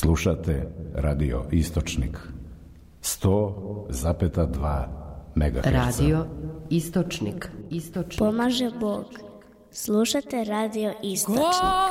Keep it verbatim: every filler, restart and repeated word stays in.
Slušate Radio Istočnik sto zarez dva megaherca. Radio Istočnik. Istočnik. Pomaže Bog. Slušate Radio Istočnik.